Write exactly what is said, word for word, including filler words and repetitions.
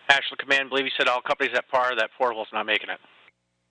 National Command, I believe you said all companies at par, that portable's not making it.